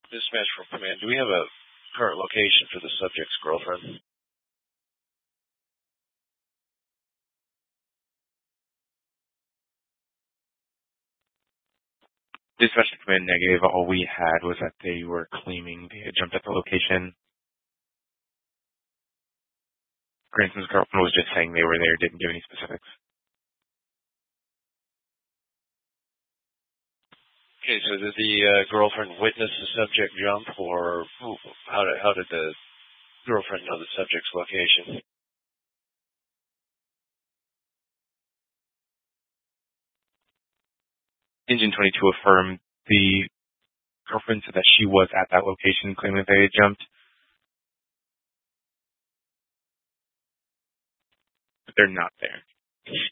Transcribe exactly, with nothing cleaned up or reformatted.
Dispatch from command. Do we have a current location for the subject's girlfriend? Dispatch to command negative. All we had was that they were claiming they had jumped at the location. Granson's girlfriend was just saying they were there, didn't give any specifics. Okay, so did the uh, girlfriend witness the subject jump, or how did, how did the girlfriend know the subject's location? Engine twenty-two affirmed the girlfriend said that she was at that location claiming that they had jumped. But they're not there.